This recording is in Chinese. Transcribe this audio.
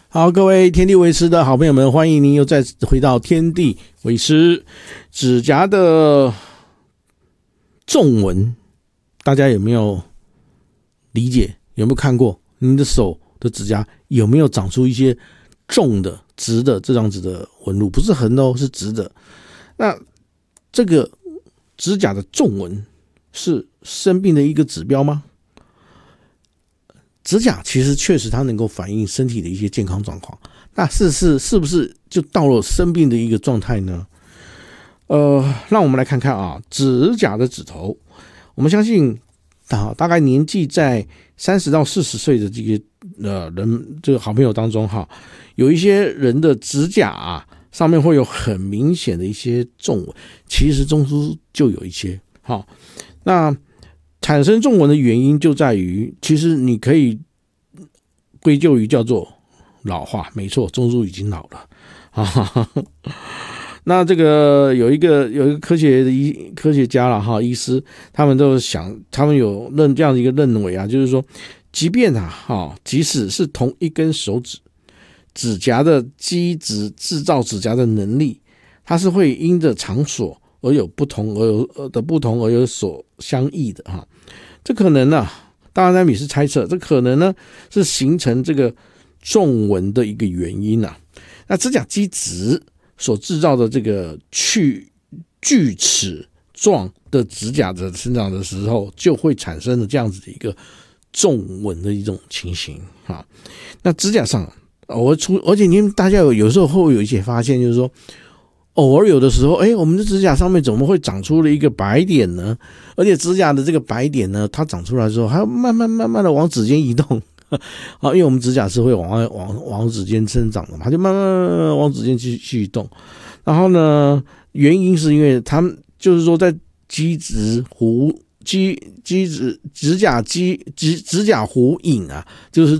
好，各位天地为师的好朋友们，欢迎您又再次回到天地为师。指甲的纵纹，大家有没有理解？有没有看过？你的手的指甲有没有长出一些纵的、直的这样子的纹路？不是横的哦，是直的。那这个指甲的纵纹是生病的一个指标吗？指甲其实确实它能够反映身体的一些健康状况，那是不是就到了生病的一个状态呢？让我们来看看啊，指甲的指头，我们相信大概年纪在30到40岁的这个人，这个好朋友当中哈，有一些人的指甲上面会有很明显的一些纵纹，其实中枢就有一些好，那产生纵纹的原因就在于，其实你可以归咎于叫做老化，没错，中枢已经老了那这个有一个科学家啦哈，医师，他们有这样的一个认为就是说，即便即使是同一根手指甲的基质制造指甲的能力，它是会因着场所而有不同而有所相异的哈。这可能当然咱们也是猜测，这可能呢是形成这个纵纹的一个原因那指甲基质所制造的这个锯齿状的指甲的生长的时候，就会产生了这样子的一个纵纹的一种情形那指甲上而且你们大家有时候会有一些发现，就是说偶尔有的时候我们的指甲上面怎么会长出了一个白点呢？而且指甲的这个白点呢，它长出来之后还要慢慢的往指尖移动因为我们指甲是会往指尖生长的嘛，它就慢慢往指尖去移动。然后呢，原因是因为他们就是说在指甲弧隐就是